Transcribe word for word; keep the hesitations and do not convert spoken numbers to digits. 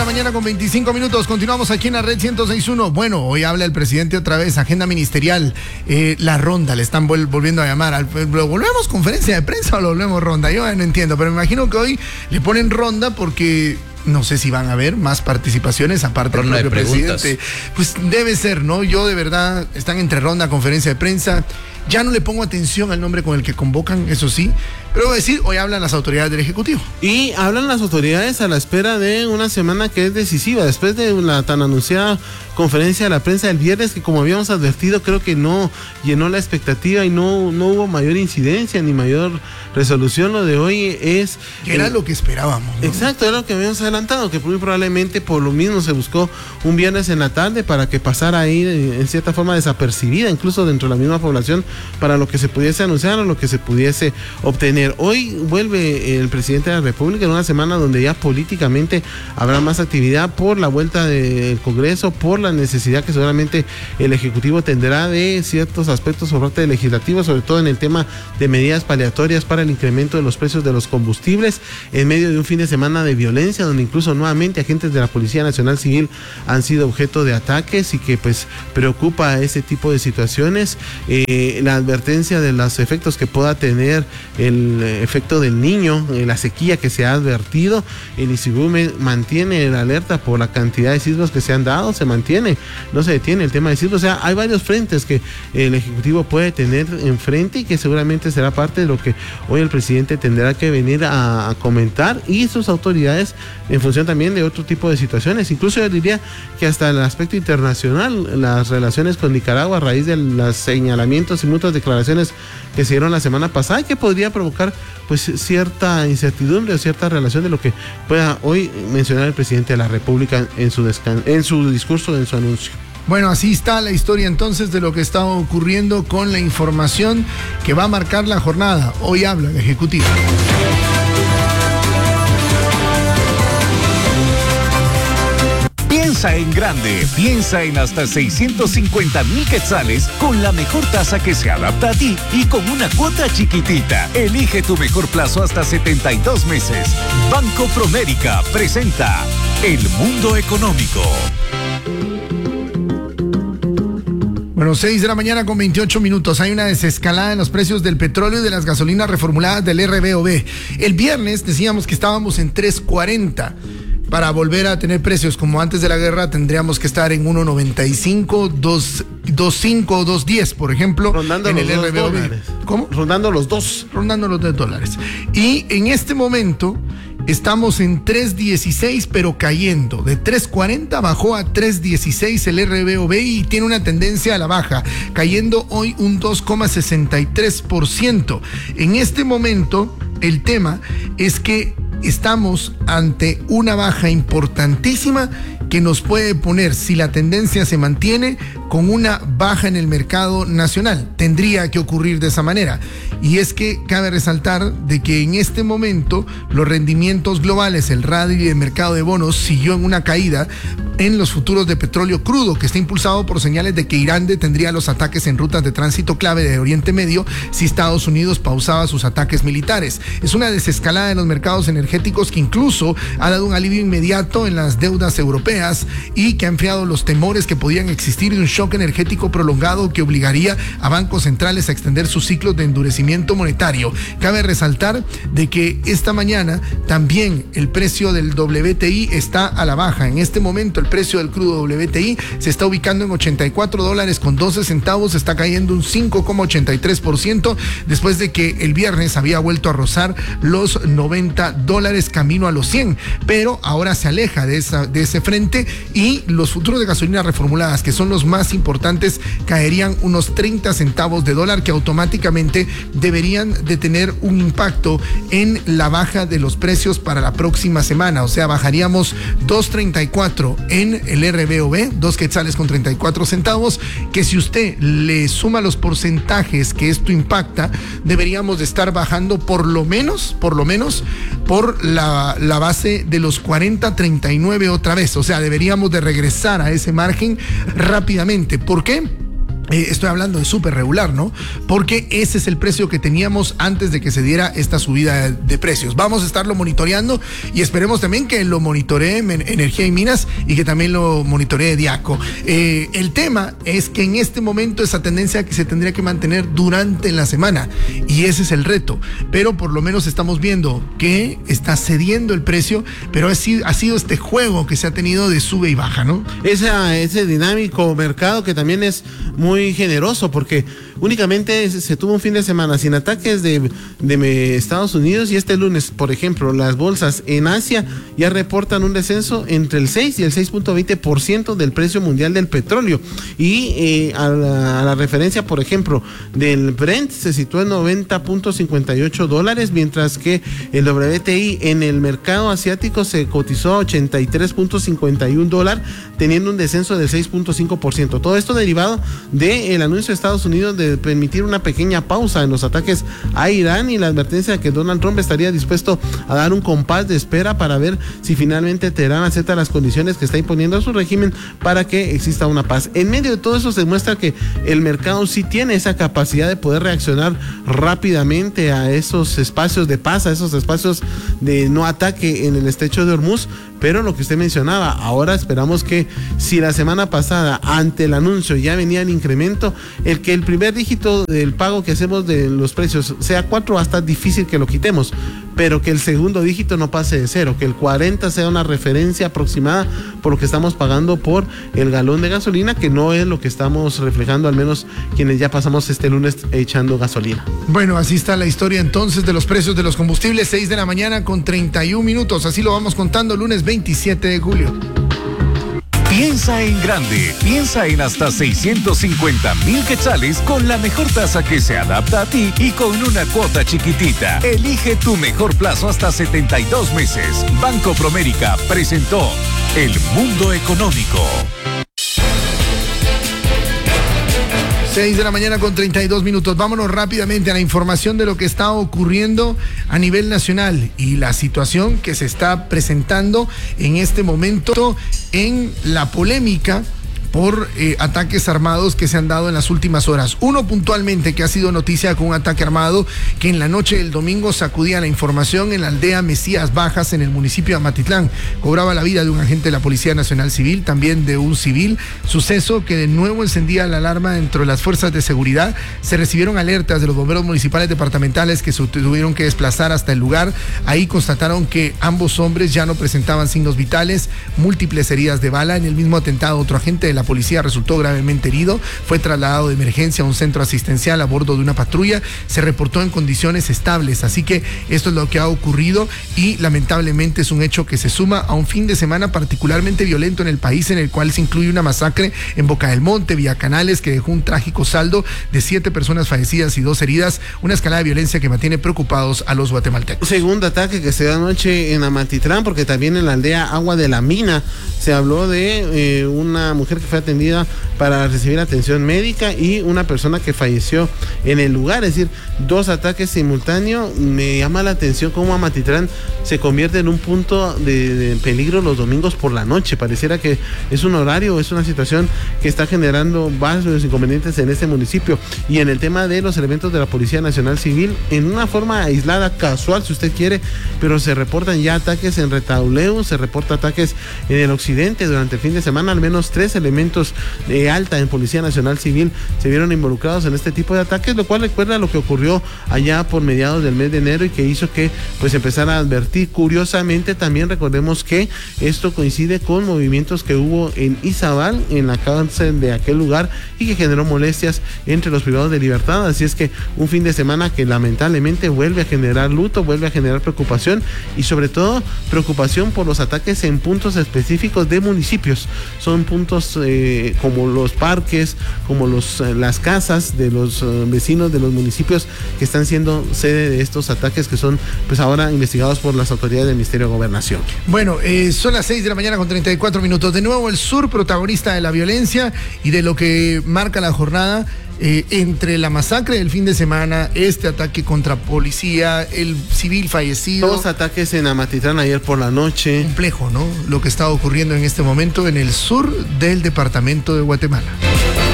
mañana con veinticinco minutos. Continuamos aquí en la red ciento seis punto uno. Bueno, hoy habla el presidente otra vez, agenda ministerial, eh, la ronda, le están vol- volviendo a llamar. Al, ¿Lo volvemos conferencia de prensa o lo volvemos ronda? Yo no entiendo, pero me imagino que hoy le ponen ronda porque no sé si van a haber más participaciones aparte del propio presidente. Pues debe ser, ¿no? Yo de verdad, están entre ronda, conferencia de prensa. Ya no le pongo atención al nombre con el que convocan, eso sí. Pero voy a decir, hoy hablan las autoridades del Ejecutivo. Y hablan las autoridades a la espera de una semana que es decisiva, después de la tan anunciada conferencia de la prensa del viernes, que como habíamos advertido, creo que no llenó la expectativa y no, no hubo mayor incidencia ni mayor resolución. Lo de hoy es... Que era el, lo que esperábamos, ¿no? Exacto, era lo que habíamos adelantado, que muy probablemente por lo mismo se buscó un viernes en la tarde para que pasara ahí en cierta forma desapercibida, incluso dentro de la misma población, para lo que se pudiese anunciar o lo que se pudiese obtener. Hoy vuelve el presidente de la República en una semana donde ya políticamente habrá más actividad por la vuelta del Congreso, por la necesidad que seguramente el Ejecutivo tendrá de ciertos aspectos por parte del Legislativo, sobre todo en el tema de medidas paliatorias para el incremento de los precios de los combustibles, en medio de un fin de semana de violencia, donde incluso nuevamente agentes de la Policía Nacional Civil han sido objeto de ataques y que pues preocupa ese tipo de situaciones. Eh, la advertencia de los efectos que pueda tener el efecto del niño, la sequía que se ha advertido. El ICIBU mantiene la alerta por la cantidad de sismos que se han dado, se mantiene, no se detiene el tema de sismos. O sea, hay varios frentes que el Ejecutivo puede tener enfrente y que seguramente será parte de lo que hoy el presidente tendrá que venir a, a comentar, y sus autoridades en función también de otro tipo de situaciones. Incluso yo diría que hasta el aspecto internacional, las relaciones con Nicaragua a raíz de los señalamientos y muchas declaraciones que se dieron la semana pasada, que podría provocar pues cierta incertidumbre o cierta relación de lo que pueda hoy mencionar el presidente de la República en su descan- en su discurso, en su anuncio. Bueno, así está la historia entonces de lo que está ocurriendo con la información que va a marcar la jornada. Hoy habla el Ejecutivo. Piensa en grande, piensa en hasta seiscientos cincuenta mil quetzales con la mejor tasa que se adapta a ti y con una cuota chiquitita. Elige tu mejor plazo hasta setenta y dos meses. Banco Promérica presenta El Mundo Económico. Bueno, seis de la mañana con veintiocho minutos. Hay una desescalada en los precios del petróleo y de las gasolinas reformuladas del R B O B. El viernes decíamos que estábamos en tres cuarenta. Para volver a tener precios como antes de la guerra tendríamos que estar en uno noventa y cinco, dos cinco o dos diez, por ejemplo, rondando en los el R B O B. Dólares. ¿Cómo? Rondando los dos. Rondando los dos dólares. Y en este momento estamos en tres dieciséis, pero cayendo. De tres cuarenta bajó a tres dieciséis el R B O B y tiene una tendencia a la baja, cayendo hoy un dos coma sesenta y tres por ciento. En este momento, el tema es que estamos ante una baja importantísima que nos puede poner, si la tendencia se mantiene, con una baja en el mercado nacional. Tendría que ocurrir de esa manera. Y es que cabe resaltar de que en este momento los rendimientos globales, el rally del mercado de bonos siguió en una caída en los futuros de petróleo crudo, que está impulsado por señales de que Irán detendría los ataques en rutas de tránsito clave de Oriente Medio si Estados Unidos pausaba sus ataques militares. Es una desescalada en los mercados energéticos que incluso ha dado un alivio inmediato en las deudas europeas y que ha enfriado los temores que podían existir de un shock energético prolongado que obligaría a bancos centrales a extender sus ciclos de endurecimiento monetario. Cabe resaltar de que esta mañana también el precio del W T I está a la baja. En este momento el precio del crudo W T I se está ubicando en ochenta y cuatro dólares con doce centavos, está cayendo un cinco coma ochenta y tres por ciento después de que el viernes había vuelto a rozar los noventa dólares camino a los cien, pero ahora se aleja de, esa, de ese frente y los futuros de gasolina reformuladas, que son los más importantes, caerían unos treinta centavos de dólar, que automáticamente deberían de tener un impacto en la baja de los precios para la próxima semana. O sea, bajaríamos dos treinta y cuatro en el R B O B, dos quetzales con treinta y cuatro centavos, que si usted le suma los porcentajes que esto impacta, deberíamos de estar bajando por lo menos, por lo menos, por la, la base de los cuarenta treinta y nueve otra vez. O sea, deberíamos de regresar a ese margen rápidamente. ¿Por qué? Eh, estoy hablando de súper regular, ¿no? Porque ese es el precio que teníamos antes de que se diera esta subida de precios. Vamos a estarlo monitoreando y esperemos también que lo monitoree Energía y Minas y que también lo monitoree Diaco. Eh, el tema es que en este momento esa tendencia que se tendría que mantener durante la semana y ese es el reto. Pero por lo menos estamos viendo que está cediendo el precio, pero ha sido, ha sido este juego que se ha tenido de sube y baja, ¿no? Esa, ese dinámico mercado que también es muy generoso porque únicamente se, se tuvo un fin de semana sin ataques de, de Estados Unidos y este lunes, por ejemplo, las bolsas en Asia ya reportan un descenso entre el seis y el seis punto veinte por ciento del precio mundial del petróleo y eh, a, la, a la referencia, por ejemplo, del Brent se situó en noventa punto cincuenta y ocho dólares, mientras que el W T I en el mercado asiático se cotizó a ochenta y tres punto cincuenta y un dólares, teniendo un descenso del seis punto cinco por ciento. Todo esto derivado de el anuncio de Estados Unidos de permitir una pequeña pausa en los ataques a Irán y la advertencia de que Donald Trump estaría dispuesto a dar un compás de espera para ver si finalmente Teherán acepta las condiciones que está imponiendo a su régimen para que exista una paz. En medio de todo eso se demuestra que el mercado sí tiene esa capacidad de poder reaccionar rápidamente a esos espacios de paz, a esos espacios de no ataque en el estrecho de Hormuz. Pero lo que usted mencionaba, ahora esperamos que si la semana pasada ante el anuncio ya venía el incremento, el que el primer dígito del pago que hacemos de los precios sea cuatro va a estar difícil que lo quitemos, pero que el segundo dígito no pase de cero, que el cuarenta sea una referencia aproximada por lo que estamos pagando por el galón de gasolina, que no es lo que estamos reflejando al menos quienes ya pasamos este lunes echando gasolina. Bueno, así está la historia entonces de los precios de los combustibles, seis de la mañana con treinta y un minutos, así lo vamos contando lunes veintisiete de julio. Piensa en grande, piensa en hasta seiscientos cincuenta mil quetzales con la mejor tasa que se adapta a ti y con una cuota chiquitita. Elige tu mejor plazo hasta setenta y dos meses. Banco Promérica presentó El Mundo Económico. seis de la mañana con treinta y dos minutos. Vámonos rápidamente a la información de lo que está ocurriendo a nivel nacional y la situación que se está presentando en este momento en la polémica por eh, ataques armados que se han dado en las últimas horas. Uno puntualmente que ha sido noticia con un ataque armado que en la noche del domingo sacudía la información en la aldea Mesías Bajas en el municipio de Amatitlán. Cobraba la vida de un agente de la Policía Nacional Civil, también de un civil, suceso que de nuevo encendía la alarma dentro de las fuerzas de seguridad. Se recibieron alertas de los bomberos municipales departamentales que se tuvieron que desplazar hasta el lugar. Ahí constataron que ambos hombres ya no presentaban signos vitales, múltiples heridas de bala. En el mismo atentado, otro agente de la La policía resultó gravemente herido, fue trasladado de emergencia a un centro asistencial a bordo de una patrulla, se reportó en condiciones estables, así que esto es lo que ha ocurrido y lamentablemente es un hecho que se suma a un fin de semana particularmente violento en el país, en el cual se incluye una masacre en Boca del Monte, Villa Canales, que dejó un trágico saldo de siete personas fallecidas y dos heridas, una escalada de violencia que mantiene preocupados a los guatemaltecos. Segundo ataque que se da anoche en Amatitlán, porque también en la aldea Agua de la Mina se habló de eh, una mujer que fue atendida para recibir atención médica y una persona que falleció en el lugar, es decir, dos ataques simultáneos. Me llama la atención cómo Amatitlán se convierte en un punto de, de peligro los domingos por la noche. Pareciera que es un horario, es una situación que está generando varios inconvenientes en este municipio. Y en el tema de los elementos de la Policía Nacional Civil, en una forma aislada, casual si usted quiere, pero se reportan ya ataques en Retauleu, se reporta ataques en el occidente durante el fin de semana. Al menos tres elementos de alta en Policía Nacional Civil se vieron involucrados en este tipo de ataques, lo cual recuerda lo que ocurrió allá por mediados del mes de enero y que hizo que pues empezara a advertir. Curiosamente también recordemos que esto coincide con movimientos que hubo en Izabal, en la cárcel de aquel lugar, y que generó molestias entre los privados de libertad. Así es que un fin de semana que lamentablemente vuelve a generar luto, vuelve a generar preocupación y sobre todo preocupación por los ataques en puntos específicos de municipios. Son puntos eh, como los parques, como los, eh, las casas de los eh, vecinos de los municipios que están siendo sede de estos ataques que son pues ahora investigados por las autoridades del Ministerio de Gobernación. Bueno, eh, son las seis de la mañana con treinta y cuatro minutos. De nuevo el sur protagonista de la violencia y de lo que marca la jornada. Eh, entre la masacre del fin de semana, este ataque contra policía, el civil fallecido. Dos ataques en Amatitlán ayer por la noche. Complejo, ¿no? Lo que está ocurriendo en este momento en el sur del departamento de Guatemala.